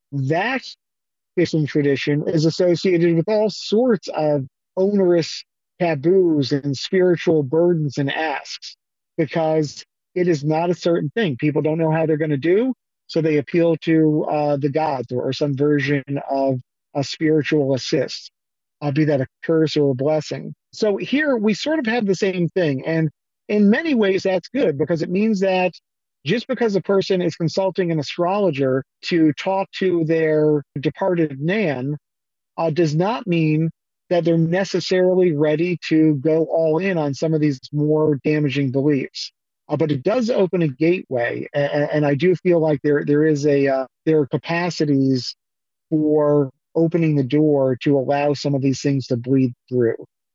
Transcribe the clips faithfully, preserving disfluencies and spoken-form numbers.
That fishing tradition is associated with all sorts of onerous taboos and spiritual burdens and asks because it is not a certain thing. People don't know how they're going to do, so they appeal to uh, the gods or, or some version of a spiritual assist, uh, be that a curse or a blessing. So here we sort of have the same thing. And in many ways, that's good because it means that just because a person is consulting an astrologer to talk to their departed Nan uh, does not mean that they're necessarily ready to go all in on some of these more damaging beliefs. Uh, but it does open a gateway, and, and I do feel like there there is a uh, there are capacities for opening the door to allow some of these things to bleed through.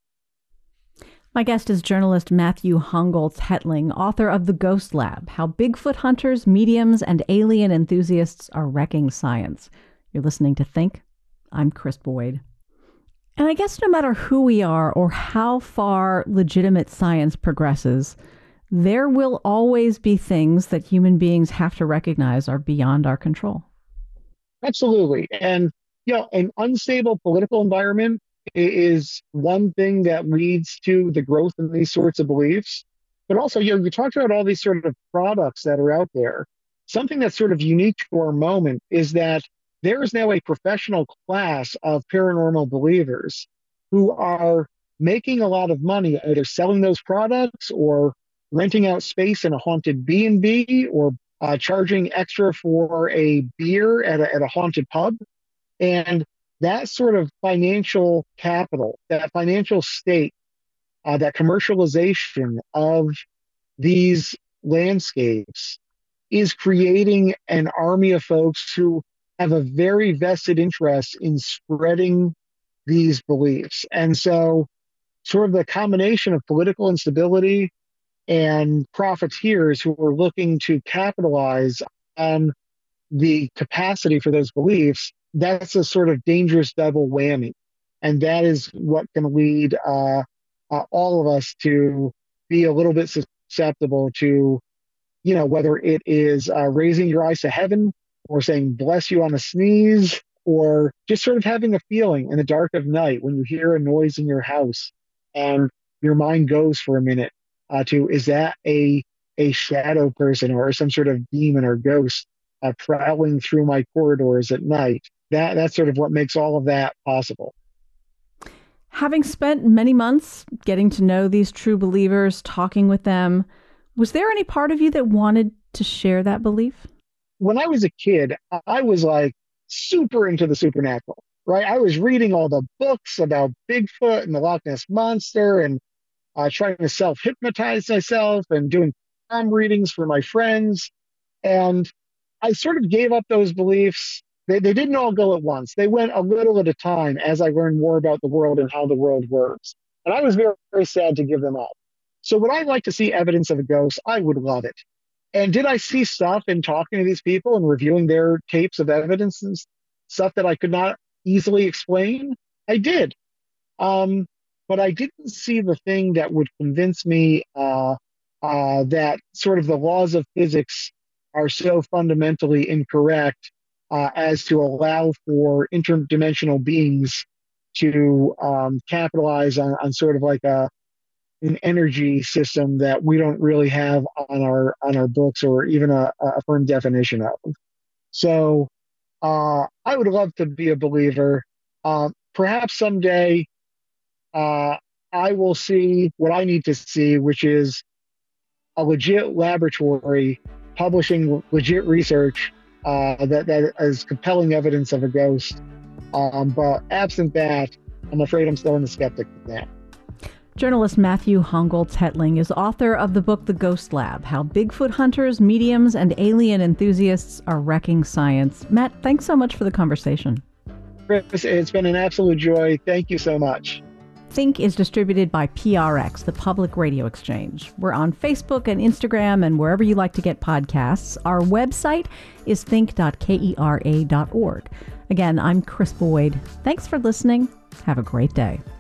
My guest is journalist Matthew Hongoltz Hetling, author of The Ghost Lab, How Bigfoot Hunters, Mediums, and Alien Enthusiasts Are Wrecking Science. You're listening to Think. I'm Chris Boyd. And I guess no matter who we are or how far legitimate science progresses, there will always be things that human beings have to recognize are beyond our control. Absolutely. And, you know, an unstable political environment is one thing that leads to the growth in these sorts of beliefs. But also, you know, you talked about all these sort of products that are out there. Something that's sort of unique to our moment is that there is now a professional class of paranormal believers who are making a lot of money either selling those products or renting out space in a haunted B and B or uh, charging extra for a beer at a, at a haunted pub. And that sort of financial capital, that financial stake, uh, that commercialization of these landscapes is creating an army of folks who have a very vested interest in spreading these beliefs. And so, sort of the combination of political instability and profiteers who are looking to capitalize on the capacity for those beliefs, that's a sort of dangerous double whammy. And that is what can lead uh, uh, all of us to be a little bit susceptible to, you know, whether it is uh, raising your eyes to heaven or saying bless you on a sneeze, or just sort of having a feeling in the dark of night when you hear a noise in your house and your mind goes for a minute uh, to, is that a, a shadow person or some sort of demon or ghost uh, prowling through my corridors at night? That, that's sort of what makes all of that possible. Having spent many months getting to know these true believers, talking with them, was there any part of you that wanted to share that belief? When I was a kid, I was like super into the supernatural, right? I was reading all the books about Bigfoot and the Loch Ness Monster and uh, trying to self-hypnotize myself and doing palm readings for my friends. And I sort of gave up those beliefs. They, they didn't all go at once. They went a little at a time as I learned more about the world and how the world works. And I was very, very sad to give them up. So would I like to see evidence of a ghost? I would love it. And did I see stuff in talking to these people and reviewing their tapes of evidence and stuff that I could not easily explain? I did. Um, but I didn't see the thing that would convince me uh, uh, that sort of the laws of physics are so fundamentally incorrect uh, as to allow for interdimensional beings to um, capitalize on, on sort of like a an energy system that we don't really have on our on our books or even a, a firm definition of. So uh, I would love to be a believer. Uh, perhaps someday uh, I will see what I need to see, which is a legit laboratory publishing legit research uh, that, that is compelling evidence of a ghost. Um, but absent that, I'm afraid I'm still in the skeptic now. Journalist Matthew Hongoltz Hetling is author of the book The Ghost Lab, How Bigfoot Hunters, Mediums, and Alien Enthusiasts Are Wrecking Science. Matt, thanks so much for the conversation. Chris, it's been an absolute joy. Thank you so much. Think is distributed by P R X, the Public Radio Exchange. We're on Facebook and Instagram and wherever you like to get podcasts. Our website is think dot kera dot org. Again, I'm Chris Boyd. Thanks for listening. Have a great day.